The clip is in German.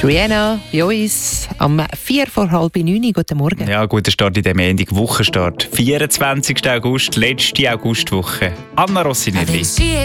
Rihanna bei uns am 8:45. Guten Morgen. Ja, guter Start in diesem Ende. Wochenstart. 24. August, letzte Augustwoche. Anna Rossinelli.